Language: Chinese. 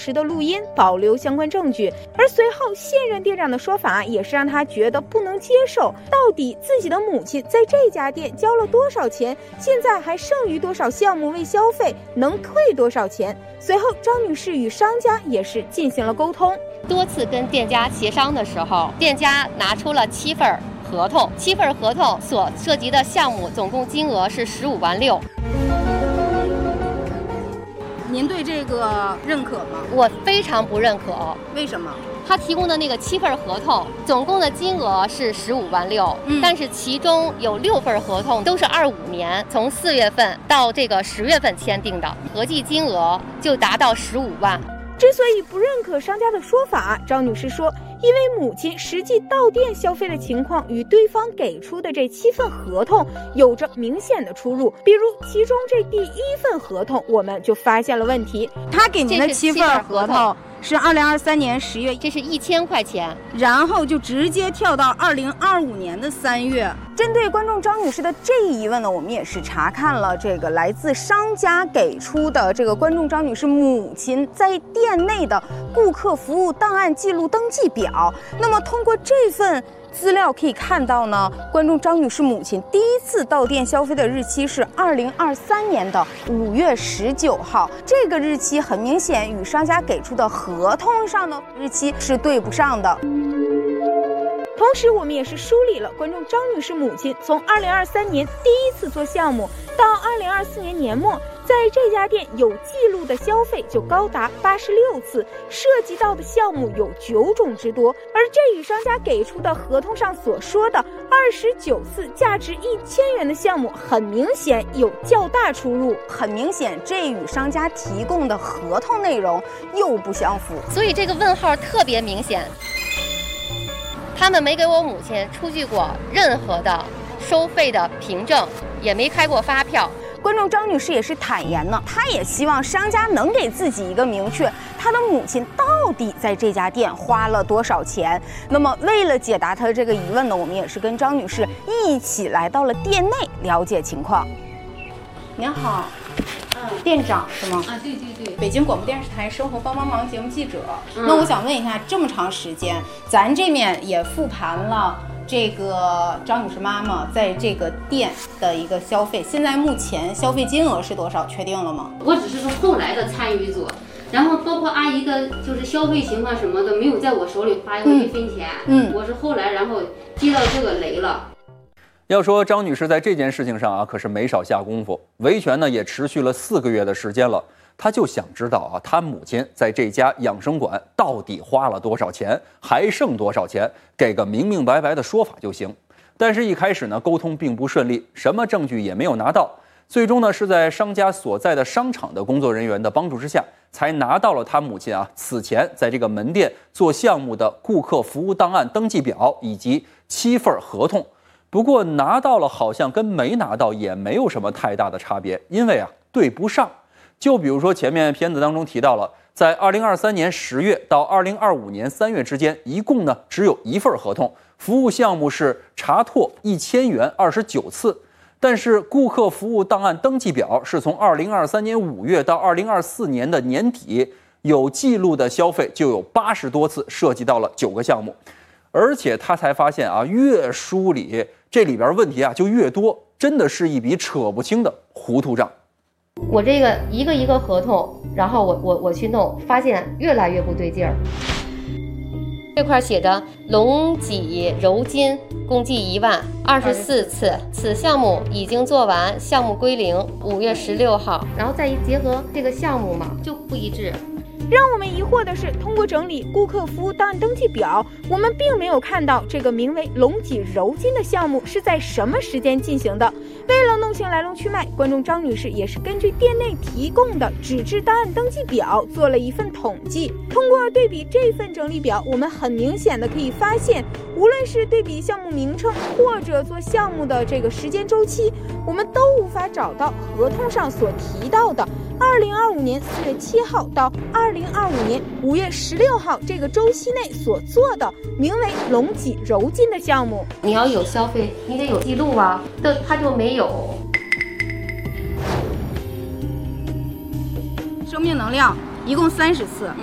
时的录音，保留相关证据。而随后现任店长的说法也是让他觉得不能接受，到底自己的母亲在这家店交了多少钱，现在还剩余多少项目未消费，能退多少钱。随后张女士与商家也是进行了沟通， 多次跟店家协商的时候，店家拿出了7份合同，7份合同所涉及的项目总共金额是15.6万。 您对这个认可吗？ 我非常不认可。 为什么？ 他提供的那个7份合同，总共的金额是15.6万，但是其中有6份合同都是25年，从4月份到这个10月份签订的，合计金额就达到15万。 之所以不认可商家的说法，张女士说，因为母亲实际到店消费的情况与对方给出的这7份合同有着明显的出入。比如其中这第1份合同，我们就发现了问题。 他给您的7份合同是2023年10月， 这是1000块钱， 然后就直接跳到2025年的3月。针对观众张女士的这一疑问呢，我们也是查看了这个来自商家给出的这个观众张女士母亲在店内的顾客服务档案记录登记表。那么通过这份资料可以看到呢，观众张女士母亲第一次到店消费的日期是2023年的5月19号，这个日期很明显与商家给出的合同上的日期是对不上的。 同时我们也是梳理了观众张女士母亲从2023年第一次做项目到2024年年末，在这家店有记录的消费就高达86次，涉及到的项目有9种之多，而这与商家给出的合同上所说的29次价值1000元的项目很明显有较大出入。 很明显这与商家提供的合同内容又不相符， 所以这个问号特别明显。他们没给我母亲出具过任何的收费的凭证，也没开过发票。 观众张女士也是坦言呢，她也希望商家能给自己一个明确，她的母亲到底在这家店花了多少钱。那么为了解答她的这个疑问呢，我们也是跟张女士一起来到了店内了解情况。您好，店长是吗？ 啊，对对对， 北京广播电视台生活帮帮忙节目记者。那我想问一下，这么长时间，咱这面也复盘了这个张女士妈妈在这个店的一个消费，现在目前消费金额是多少？确定了吗？ 我只是说后来的参与者，然后包括阿姨的就是消费情况什么的，没有在我手里花过1分钱。我是后来然后接到这个雷了。 要说张女士在这件事情上啊，可是没少下功夫。维权呢也持续了4个月的时间了，她就想知道啊，她母亲在这家养生馆到底花了多少钱，还剩多少钱，给个明明白白的说法就行。但是，一开始呢，沟通并不顺利，什么证据也没有拿到。最终呢，是在商家所在的商场的工作人员的帮助之下，才拿到了她母亲啊此前在这个门店做项目的顾客服务档案登记表以及7份合同。不过拿到了好像跟没拿到也没有什么太大的差别，因为啊对不上。就比如说前面片子当中提到了，在2023年10月到2025年3月之间，一共呢只有1份合同，服务项目是查拓1000元29次。但是顾客服务档案登记表是从2023年5月到2024年的年底，有记录的消费就有80多次，涉及到了9个项目。而且他才发现啊，越梳理这里边问题啊就越多，真的是一笔扯不清的糊涂账。 我这个一个一个合同，然后我去弄，发现越来越不对劲儿。这块写着隆脊柔筋共计1万24次，此项目已经做完，项目归零，5月16号。然后再一结合这个项目嘛，就不一致。 让我们疑惑的是，通过整理顾客服务档案登记表，我们并没有看到这个名为隆脊柔筋的项目是在什么时间进行的。为了弄清来龙去脉，观众张女士也是根据店内提供的纸质档案登记表做了一份统计。通过对比这份整理表，我们很明显的可以发现，无论是对比项目名称或者做项目的这个时间周期，我们都无法找到合同上所提到的2025年4月7号到2025年5月16号这个周期内所做的名为隆脊柔筋的项目。 你要有消费，你得有记录啊，他就没有。 生命能量一共30次。